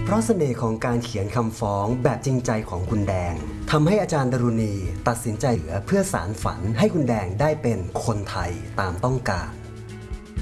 เพราะเสน่ห์ของการเขียนคำฟ้องแบบจริงใจของคุณแดงทำให้อาจารย์ดรุณีตัดสินใจเหลือเพื่อสารฝันให้คุณแดงได้เป็นคนไทยตามต้องการ